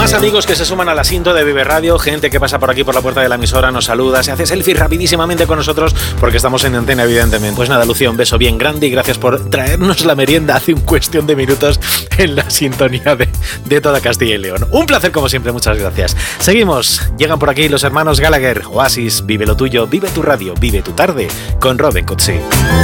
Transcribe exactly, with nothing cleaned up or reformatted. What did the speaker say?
más amigos que se suman a la cinta de Vive Radio, gente que pasa por aquí por la puerta de la emisora, nos saluda, se hace selfie rapidísimamente con nosotros porque estamos en antena, evidentemente. Pues nada, Lucía, un beso bien grande y gracias por traernos la merienda hace un cuestión de minutos en la sintonía de, de toda Castilla y León. Un placer como siempre, muchas gracias. Seguimos, llegan por aquí los hermanos Gallagher, Oasis, vive lo tuyo, vive tu radio, vive tu tarde, con Robin Cutsi.